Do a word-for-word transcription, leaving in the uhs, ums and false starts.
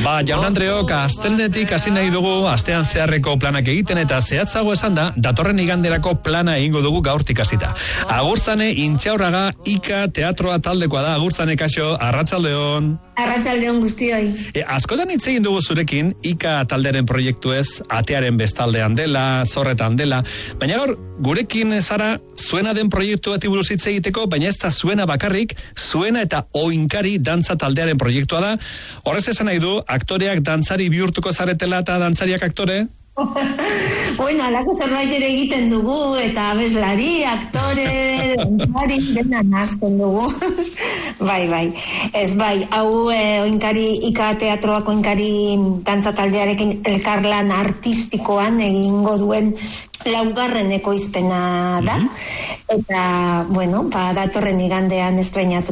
Ba, Jaun Andreok, astelenetik hasi nahi dugu astean zeharreko planak egiten eta zehatzago esan da, datorren iganderako plana egingo dugu gaurtik hasita. Agurtzane Intxaurraga Ika teatroa taldekoa da. Agurtzane, kaixo, arratsaldeon. Arratsaldeon guztioi. E, askotan hitz egin dugu zurekin Ika talderen proiektu ez, atearen bestaldean dela, zorretan dela, baina gaur gurekin zara zuena den proiektu bati buruz hitz egiteko, baina ez da zuena bakarrik, zuena eta oinkari dantza taldearen proiektua da. Horrez esan nahi du, aktoreak dantzari bihurtuko zaretela eta dantzariak aktore? Bueno, alako zerbait ere egiten dugu, eta abeslari, aktore, dantzari, dena nazten dugu. Bai, bai. Ez bai, hau e, oinkari, Ika teatroak oinkari dantza taldearekin elkarlan artistikoan egingo duen laugarren ekoizpena da. Mm-hmm. Eta, bueno, ba, datorren igandean estreinatu